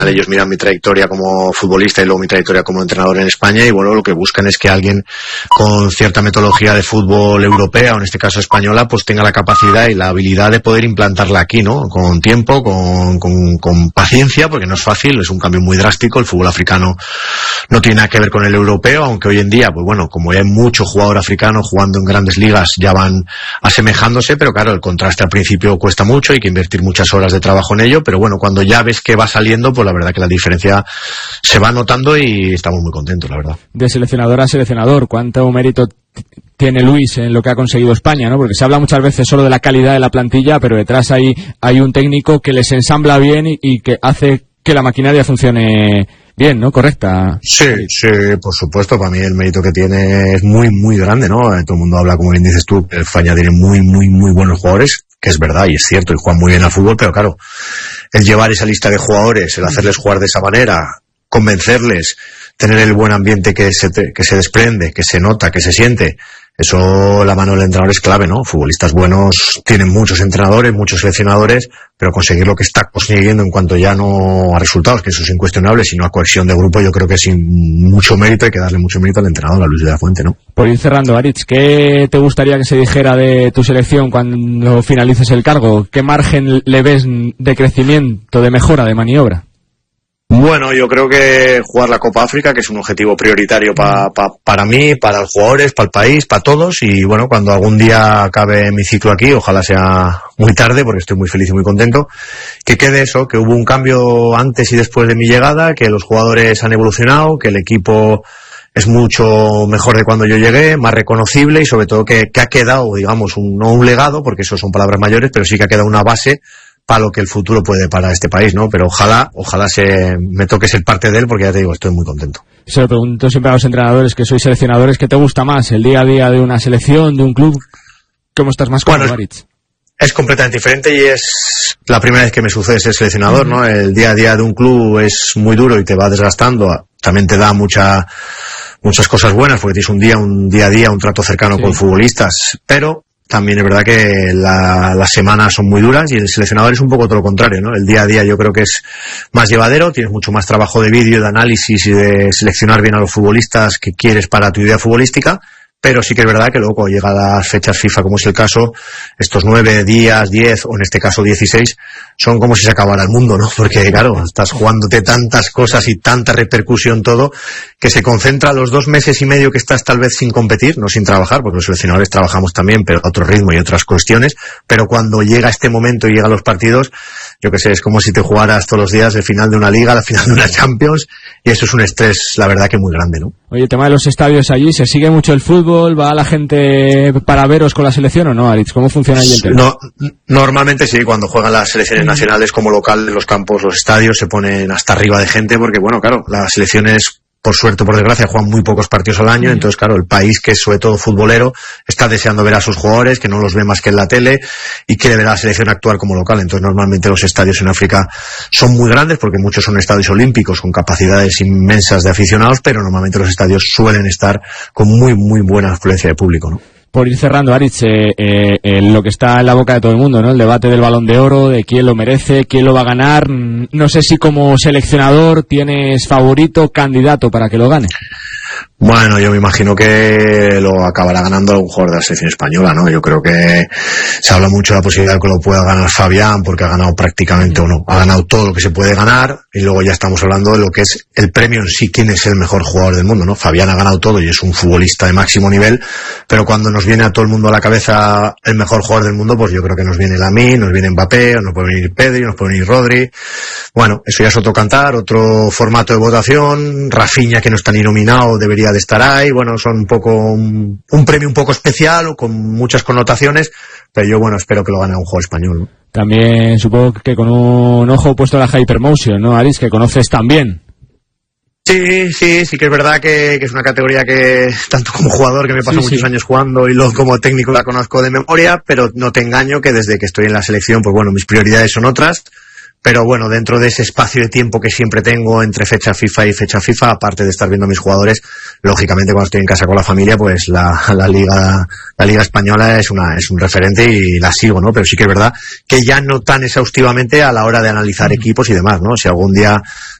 ellos miran mi trayectoria como futbolista y luego mi trayectoria como entrenador en España, y bueno, lo que buscan es que alguien con cierta metodología de fútbol europea, o en este caso española, pues tenga la capacidad y la habilidad de poder implantarla aquí, ¿no? Con tiempo, con paciencia, porque no es fácil, es un cambio muy drástico. El fútbol africano no tiene nada que ver con el europeo, aunque hoy en día, pues bueno, como hay mucho jugador africano jugando en grandes ligas, ya van asemejándose, pero claro, el contraste al principio cuesta mucho, hay que invertir muchas horas de trabajo en ello, pero bueno, cuando ya ves que va saliendo, pues la verdad que la diferencia se va notando y estamos muy contentos, la verdad. De seleccionador a seleccionador, ¿cuánto mérito tiene Luis en lo que ha conseguido España, ¿no? Porque se habla muchas veces solo de la calidad de la plantilla, pero detrás hay un técnico que les ensambla bien y que hace que la maquinaria funcione bien, ¿no? ¿Correcta? Sí, por supuesto. Para mí el mérito que tiene es muy, muy grande, ¿no? Todo el mundo habla, como bien dices tú, que España tiene muy, muy, muy buenos jugadores, que es verdad y es cierto, y juegan muy bien al fútbol, pero claro, el llevar esa lista de jugadores, el hacerles jugar de esa manera, convencerles, tener el buen ambiente que se desprende, que se nota, que se siente, eso, la mano del entrenador es clave, ¿no? Futbolistas buenos tienen muchos entrenadores, muchos seleccionadores, pero conseguir lo que está consiguiendo en cuanto ya no a resultados, que eso es incuestionable, sino a cohesión de grupo, yo creo que sin mucho mérito hay que darle mucho mérito al entrenador, a Luis de la Fuente, ¿no? Por ir cerrando, Aritz, ¿qué te gustaría que se dijera de tu selección cuando finalices el cargo? ¿Qué margen le ves de crecimiento, de mejora, de maniobra? Bueno, yo creo que jugar la Copa África, que es un objetivo prioritario para mí, para los jugadores, para el país, para todos, y bueno, cuando algún día acabe mi ciclo aquí, ojalá sea muy tarde, porque estoy muy feliz y muy contento, que quede eso, que hubo un cambio antes y después de mi llegada, que los jugadores han evolucionado, que el equipo es mucho mejor de cuando yo llegué, más reconocible, y sobre todo que ha quedado, digamos, no un legado, porque eso son palabras mayores, pero sí que ha quedado una base para lo que el futuro puede para este país, ¿no? Pero ojalá me toque ser parte de él, porque ya te digo, estoy muy contento. Se lo pregunto siempre a los entrenadores que sois seleccionadores, ¿qué te gusta más? ¿El día a día de una selección, de un club? ¿Cómo estás más cómodo, Aritz? Es completamente diferente, y es la primera vez que me sucede ser seleccionador, ¿no? El día a día de un club es muy duro y te va desgastando, también te da muchas cosas buenas, porque tienes un día a día, un trato cercano con futbolistas, pero también es verdad que las semanas son muy duras, y el seleccionador es un poco todo lo contrario, ¿no? El día a día yo creo que es más llevadero, tienes mucho más trabajo de vídeo, de análisis y de seleccionar bien a los futbolistas que quieres para tu idea futbolística, pero sí que es verdad que luego cuando llega las fechas FIFA, como es el caso, estos 9 días, 10 o en este caso 16, son como si se acabara el mundo, ¿no? Porque claro, estás jugándote tantas cosas y tanta repercusión todo, que se concentra los 2 meses y medio que estás tal vez sin competir, no sin trabajar, porque los seleccionadores trabajamos también, pero a otro ritmo y otras cuestiones, pero cuando llega este momento y llegan los partidos, yo que sé, es como si te jugaras todos los días el final de una liga, la final de una Champions, y eso es un estrés, la verdad, que muy grande, ¿no? Oye, el tema de los estadios allí, ¿se sigue mucho el fútbol? ¿Va la gente para veros con la selección o no, Aritz? ¿Cómo funciona allí el tema? No, normalmente sí, cuando juegan las selecciones nacionales como local en los campos, los estadios se ponen hasta arriba de gente, porque bueno, claro, las selecciones, por suerte o por desgracia, juegan muy pocos partidos al año, entonces claro, el país, que es sobre todo futbolero, está deseando ver a sus jugadores, que no los ve más que en la tele, y quiere ver a la selección actuar como local. Entonces normalmente los estadios en África son muy grandes, porque muchos son estadios olímpicos con capacidades inmensas de aficionados, pero normalmente los estadios suelen estar con muy, muy buena afluencia de público, ¿no? Por ir cerrando, Aritz, lo que está en la boca de todo el mundo, ¿no? El debate del Balón de Oro, de quién lo merece, quién lo va a ganar. No sé si como seleccionador tienes favorito, candidato para que lo gane. Bueno, yo me imagino que lo acabará ganando algún jugador de la selección española, ¿no? Yo creo que se habla mucho de la posibilidad de que lo pueda ganar Fabián, porque ha ganado prácticamente, o no, ha ganado todo lo que se puede ganar, y luego ya estamos hablando de lo que es el premio en sí, quién es el mejor jugador del mundo, ¿no? Fabián ha ganado todo y es un futbolista de máximo nivel, pero cuando nos viene a todo el mundo a la cabeza el mejor jugador del mundo, pues yo creo que nos viene Lamine, nos viene Mbappé, nos puede venir Pedri, nos puede venir Rodri. Bueno, eso ya es otro cantar, otro formato de votación. Rafinha, que no está ni nominado, debería de estar ahí. Bueno, son un poco un premio un poco especial o con muchas connotaciones, pero yo, bueno, espero que lo gane un jugador español, ¿no? También supongo que con un ojo puesto a la Hypermotion, ¿no, Aritz? Que conoces también. Sí que es verdad que es una categoría que, tanto como jugador, que me paso muchos años jugando, y luego como técnico la conozco de memoria, pero no te engaño que desde que estoy en la selección, pues bueno, mis prioridades son otras. Pero bueno, dentro de ese espacio de tiempo que siempre tengo entre fecha FIFA y fecha FIFA, aparte de estar viendo a mis jugadores, lógicamente cuando estoy en casa con la familia, pues la Liga Española es un referente y la sigo, ¿no? Pero sí que es verdad que ya no tan exhaustivamente a la hora de analizar equipos y demás, ¿no? Si algún día